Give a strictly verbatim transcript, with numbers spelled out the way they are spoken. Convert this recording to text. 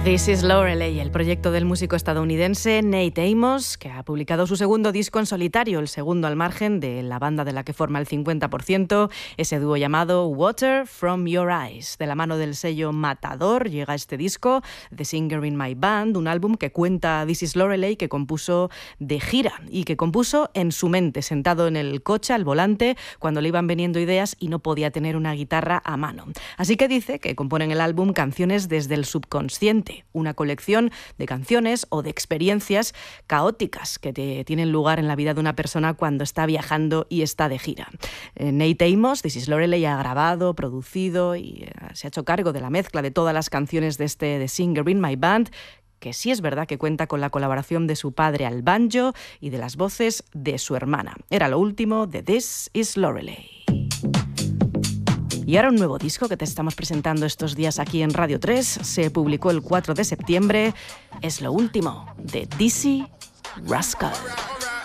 This is Lorelei, el proyecto del músico estadounidense Nate Amos, que ha publicado su segundo disco en solitario, el segundo al margen de la banda de la que forma el cincuenta por ciento, ese dúo llamado Water From Your Eyes. De la mano del sello Matador llega este disco, The Singer in My Band, un álbum que cuenta This is Lorelei, que compuso de gira y que compuso en su mente, sentado en el coche al volante, cuando le iban viniendo ideas y no podía tener una guitarra a mano. Así que dice que compone en el álbum canciones desde el subconsciente, una colección de canciones o de experiencias caóticas que te tienen lugar en la vida de una persona cuando está viajando y está de gira. Eh, Nate Amos, This is Lorelei, ha grabado, producido y eh, se ha hecho cargo de la mezcla de todas las canciones de este The Singer in My Band, que sí es verdad que cuenta con la colaboración de su padre al banjo y de las voces de su hermana. Era lo último de This is Lorelei. Y ahora un nuevo disco que te estamos presentando estos días aquí en Radio tres. Se publicó el cuatro de septiembre. Es lo último de Dizzy Rascal.